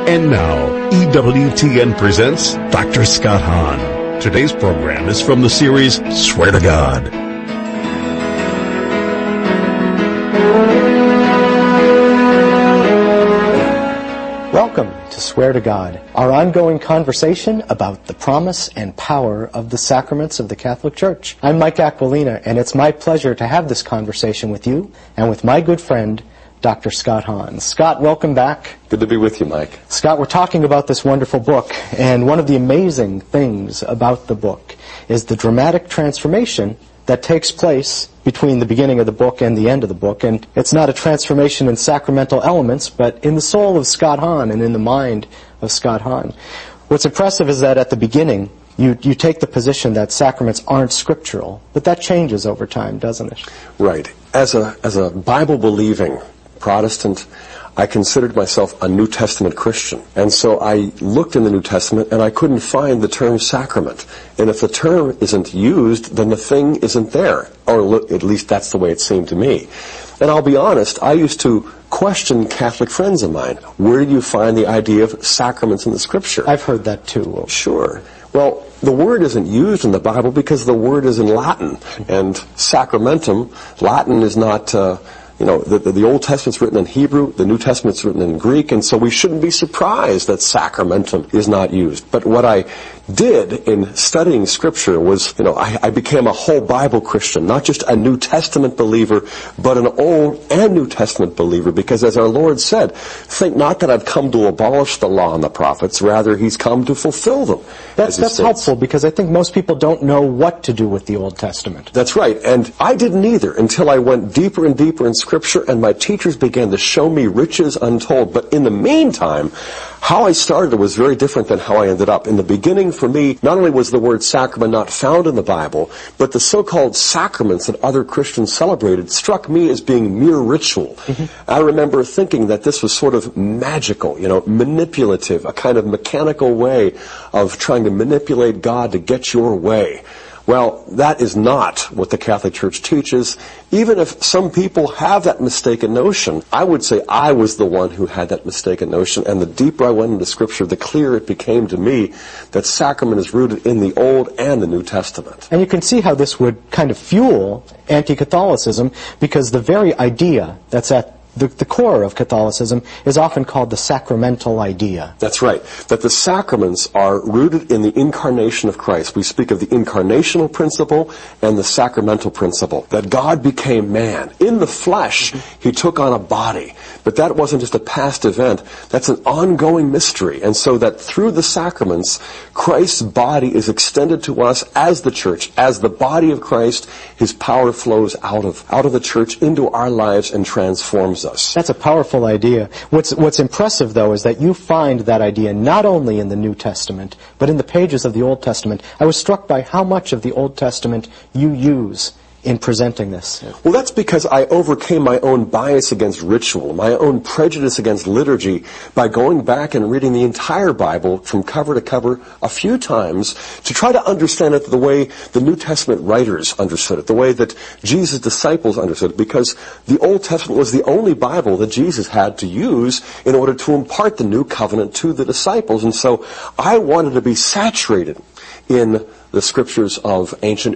And now, EWTN presents Dr. Scott Hahn. Today's program is from the series Swear to God. Welcome to Swear to God, our ongoing conversation about the promise and power of the sacraments of the Catholic Church. I'm Mike Aquilina, and it's my pleasure to have this conversation with you and with my good friend, Dr. Scott Hahn. Scott, welcome back. Good to be with you, Mike. Scott, we're talking about this wonderful book, and one of the amazing things about the book is the dramatic transformation that takes place between the beginning of the book and the end of the book. And it's not a transformation in sacramental elements, but in the soul of Scott Hahn and in the mind of Scott Hahn. What's impressive is that at the beginning, you take the position that sacraments aren't scriptural, but that changes over time, doesn't it? Right. As a Bible-believing Protestant, I considered myself a New Testament Christian. And so I looked in the New Testament and I couldn't find the term sacrament. And if the term isn't used, then the thing isn't there. Or at least that's the way it seemed to me. And I'll be honest, I used to question Catholic friends of mine. Where do you find the idea of sacraments in the Scripture? I've heard that too. Sure. Well, the word isn't used in the Bible because the word is in Latin. And sacramentum, Latin is not... the Old Testament's written in Hebrew, the New Testament's written in Greek, and so we shouldn't be surprised that sacramentum is not used. But what I did in studying Scripture was, I became a whole Bible Christian, not just a New Testament believer, but an Old and New Testament believer, because as our Lord said, think not that I've come to abolish the law and the prophets, rather He's come to fulfill them. That's helpful, because I think most people don't know what to do with the Old Testament. That's right, and I didn't either until I went deeper and deeper in Scripture, and my teachers began to show me riches untold. But in the meantime, how I started was very different than how I ended up. In the beginning, for me, not only was the word sacrament not found in the Bible, but the so-called sacraments that other Christians celebrated struck me as being mere ritual. Mm-hmm. I remember thinking that this was sort of magical, manipulative, a kind of mechanical way of trying to manipulate God to get your way. Well, that is not what the Catholic Church teaches. Even if some people have that mistaken notion, I would say I was the one who had that mistaken notion. And the deeper I went into Scripture, the clearer it became to me that sacrament is rooted in the Old and the New Testament. And you can see how this would kind of fuel anti-Catholicism, because the very idea that's at the core of Catholicism is often called the sacramental idea. That's right. That the sacraments are rooted in the incarnation of Christ. We speak of the incarnational principle and the sacramental principle. That God became man. In the flesh, He took on a body. But that wasn't just a past event. That's an ongoing mystery. And so that through the sacraments, Christ's body is extended to us as the church. As the body of Christ, His power flows out of the church into our lives and transforms us. That's a powerful idea. What's impressive, though, is that you find that idea not only in the New Testament, but in the pages of the Old Testament. I was struck by how much of the Old Testament you use in presenting this. Well, that's because I overcame my own bias against ritual, my own prejudice against liturgy, by going back and reading the entire Bible from cover to cover a few times to try to understand it the way the New Testament writers understood it, the way that Jesus' disciples understood it, because the Old Testament was the only Bible that Jesus had to use in order to impart the new covenant to the disciples. And so I wanted to be saturated in the Scriptures of ancient